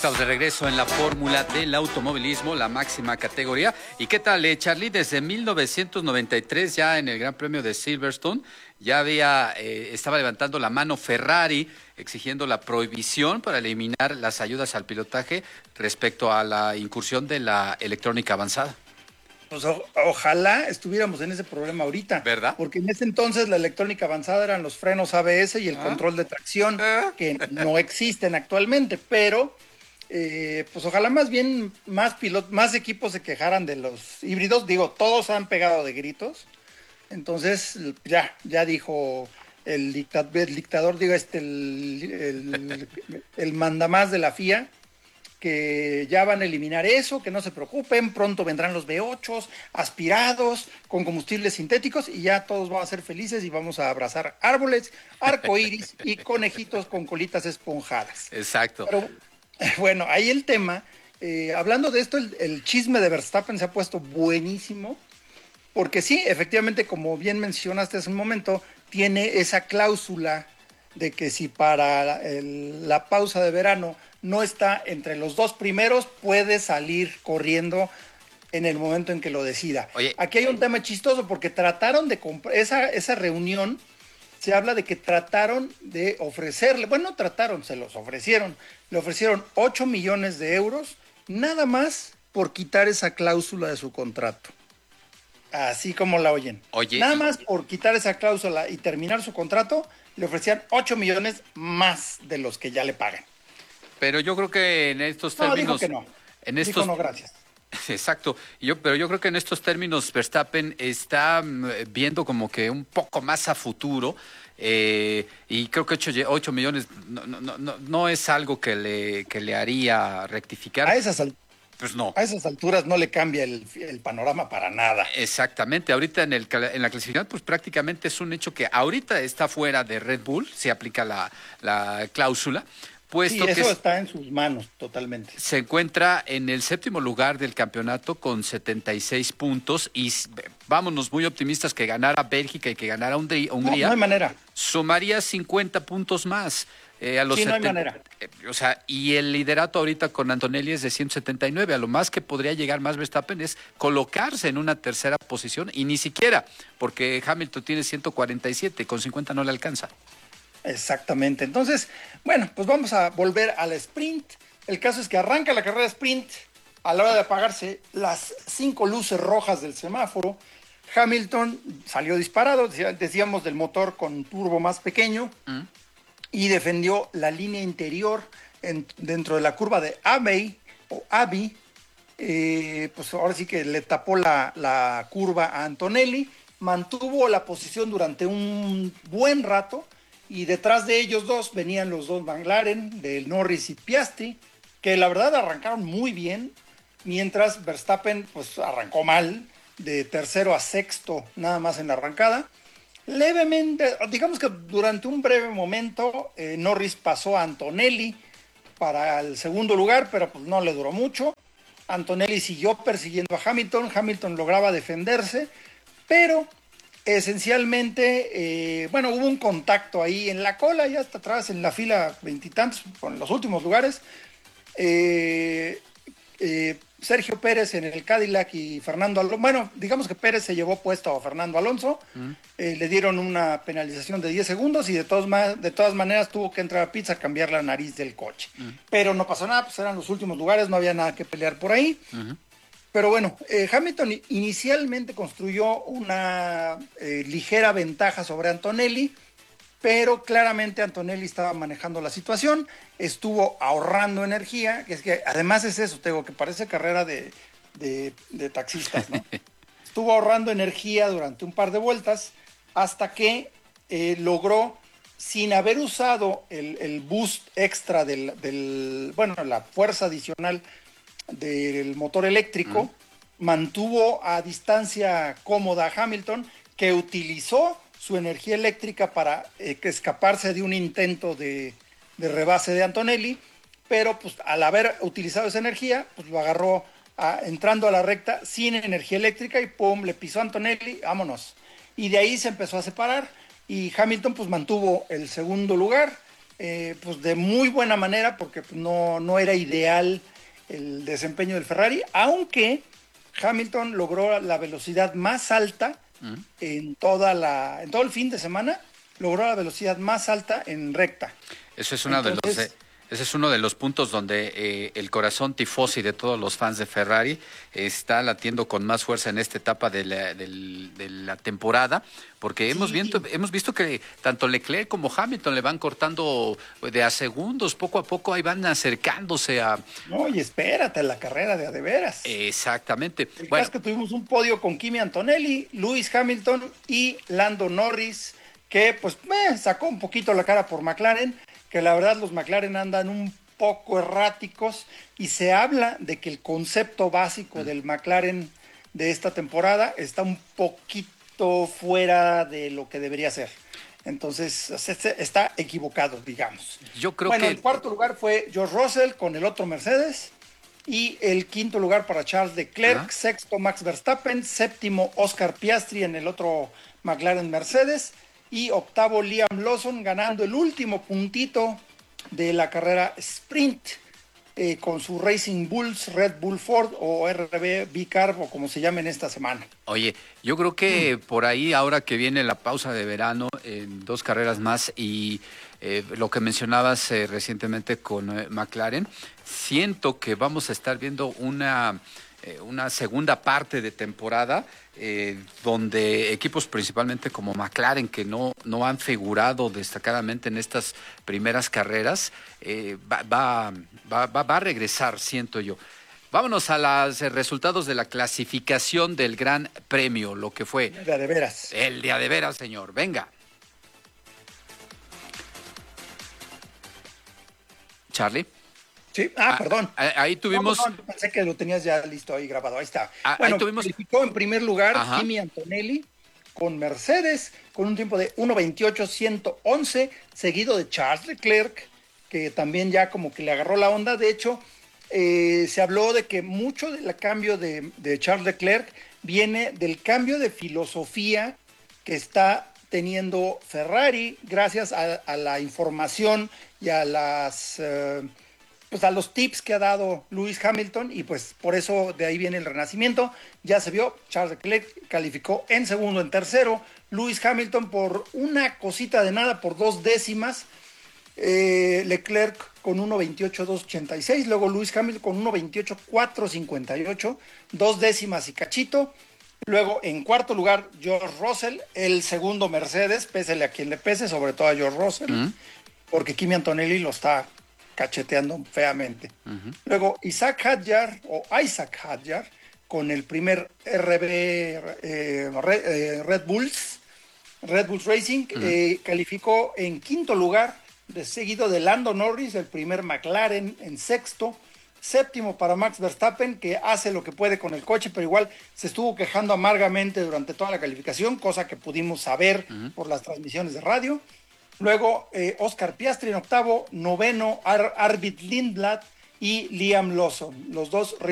Estamos de regreso en la fórmula del automovilismo, la máxima categoría. ¿Y qué tal, Charlie? Desde 1993, ya en el Gran Premio de Silverstone, ya estaba levantando la mano Ferrari, exigiendo la prohibición para eliminar las ayudas al pilotaje respecto a la incursión de la electrónica avanzada. Pues ojalá estuviéramos en ese problema ahorita, ¿Verdad? porque en ese entonces la electrónica avanzada eran los frenos ABS y el control de tracción, que no existen actualmente, pero pues ojalá más bien más equipos se quejaran de los híbridos. Digo, todos han pegado de gritos, entonces ya dijo el dictador, digo, el mandamás de la FIA, que ya van a eliminar eso, que no se preocupen, pronto vendrán los V8 aspirados con combustibles sintéticos y ya todos vamos a ser felices y vamos a abrazar árboles, arcoíris y conejitos con colitas esponjadas. Exacto. Pero bueno, ahí el tema, hablando de esto, el chisme de Verstappen se ha puesto buenísimo, porque sí, efectivamente, como bien mencionaste hace un momento, tiene esa cláusula de que si para la pausa de verano no está entre los dos primeros, puede salir corriendo en el momento en que lo decida. Oye, aquí hay un tema chistoso porque trataron de comprar esa reunión. Se habla de que trataron de ofrecerle, bueno, no trataron, se los ofrecieron. Le ofrecieron 8 millones de euros nada más por quitar esa cláusula de su contrato. Así como la oyen. Oye, nada más por quitar esa cláusula y terminar su contrato, le ofrecían 8 millones más de los que ya le pagan. pero yo creo que en estos términos... Dijo que no. Dijo no, gracias. Exacto, pero yo creo que en estos términos Verstappen está viendo como que un poco más a futuro, y creo que 8 millones no es algo que le haría rectificar. Pues no. A esas alturas no le cambia el panorama para nada. Exactamente, ahorita en la clasificación pues prácticamente es un hecho que ahorita está fuera de Red Bull, se aplica la cláusula. Sí, eso está en sus manos totalmente. Se encuentra en el 7º lugar del campeonato con 76 puntos y vámonos muy optimistas que ganara Bélgica y que ganara Hungría. No hay manera. Sumaría 50 puntos más. A los no hay manera. O sea, y el liderato ahorita con Antonelli es de 179. A lo más que podría llegar más Verstappen es colocarse en una tercera posición y ni siquiera, porque Hamilton tiene 147, con 50 no le alcanza. Exactamente. Entonces, bueno, pues vamos a volver al sprint. El caso es que arranca la carrera sprint a la hora de apagarse las 5 luces rojas del semáforo. Hamilton salió disparado, decíamos, del motor con turbo más pequeño, y defendió la línea interior dentro de la curva de Abbey. Pues ahora sí que le tapó la curva a Antonelli, mantuvo la posición durante un buen rato. Y detrás de ellos dos venían los dos McLaren, de Norris y Piastri, que la verdad arrancaron muy bien, mientras Verstappen pues arrancó mal, de tercero a sexto nada más en la arrancada. Levemente, digamos que durante un breve momento, Norris pasó a Antonelli para el segundo lugar, pero pues no le duró mucho. Antonelli siguió persiguiendo a Hamilton lograba defenderse, pero... esencialmente, hubo un contacto ahí en la cola, ya hasta atrás, en la fila veintitantos, con los últimos lugares. Sergio Pérez en el Cadillac y Fernando Alonso. Bueno, digamos que Pérez se llevó puesto a Fernando Alonso. Le dieron una penalización de 10 segundos y de todas maneras tuvo que entrar a pits a cambiar la nariz del coche. Pero no pasó nada, pues eran los últimos lugares, no había nada que pelear por ahí. Pero bueno, Hamilton inicialmente construyó una ligera ventaja sobre Antonelli, pero claramente Antonelli estaba manejando la situación, estuvo ahorrando energía, que es que además es eso, tengo que parece carrera de taxistas, ¿no? Estuvo ahorrando energía durante un par de vueltas hasta que logró, sin haber usado el boost extra la fuerza adicional del motor eléctrico, mantuvo a distancia cómoda a Hamilton, que utilizó su energía eléctrica para escaparse de un intento de rebase de Antonelli, pero pues al haber utilizado esa energía, pues lo agarró entrando a la recta sin energía eléctrica y ¡pum! Le pisó a Antonelli, vámonos. Y de ahí se empezó a separar y Hamilton pues mantuvo el segundo lugar. pues de muy buena manera, porque no era ideal el desempeño del Ferrari, aunque Hamilton logró la velocidad más alta en todo el fin de semana, logró la velocidad más alta en recta. Eso es ese es uno de los puntos donde el corazón tifosi de todos los fans de Ferrari está latiendo con más fuerza en esta etapa de la temporada, porque hemos visto que tanto Leclerc como Hamilton le van cortando de a segundos, poco a poco ahí van acercándose a... No, y espérate, la carrera de a de veras. Exactamente. El caso es que tuvimos un podio con Kimi Antonelli, Lewis Hamilton y Lando Norris, que pues sacó un poquito la cara por McLaren, que la verdad los McLaren andan un poco erráticos y se habla de que el concepto básico del McLaren de esta temporada está un poquito fuera de lo que debería ser. Entonces está equivocado, digamos. Yo creo que... el cuarto lugar fue George Russell con el otro Mercedes y el quinto lugar para Charles Leclerc, sexto Max Verstappen, séptimo Oscar Piastri en el otro McLaren Mercedes, y octavo Liam Lawson ganando el último puntito de la carrera sprint con su Racing Bulls, Red Bull Ford o RB Bicarb o como se llamen esta semana. Oye, yo creo que por ahí ahora que viene la pausa de verano, en 2 carreras más y lo que mencionabas recientemente con McLaren, siento que vamos a estar viendo una segunda parte de temporada donde equipos principalmente como McLaren que no han figurado destacadamente en estas primeras carreras va a regresar, siento yo. Vámonos a los resultados de la clasificación del Gran Premio, lo que fue de a de veras. El de a de veras, señor. Venga. Charlie. Sí, perdón. Ahí tuvimos... No, pensé que lo tenías ya listo ahí grabado, ahí está. Ahí tuvimos... Calificó en primer lugar Kimi Antonelli con Mercedes, con un tiempo de 1:28.111, seguido de Charles Leclerc, que también ya como que le agarró la onda. De hecho, se habló de que mucho del cambio de Charles Leclerc viene del cambio de filosofía que está teniendo Ferrari gracias a la información y a a los tips que ha dado Lewis Hamilton, y pues por eso de ahí viene el renacimiento. Ya se vio, Charles Leclerc calificó en segundo, en tercero, Lewis Hamilton por una cosita de nada, por 2 décimas, Leclerc con 1:28.286, luego Lewis Hamilton con 1:28.458, 2 décimas y cachito. Luego en cuarto lugar George Russell, el segundo Mercedes, pésele a quien le pese, sobre todo a George Russell, porque Kimi Antonelli lo está cacheteando feamente. Luego Isaac Hadjar con el primer Red Bulls Racing, calificó en quinto lugar, seguido de Lando Norris, el primer McLaren, en sexto. Séptimo para Max Verstappen, que hace lo que puede con el coche, pero igual se estuvo quejando amargamente durante toda la calificación, cosa que pudimos saber por las transmisiones de radio. Luego Oscar Piastri en octavo, noveno Arvid Lindblad y Liam Lawson, los dos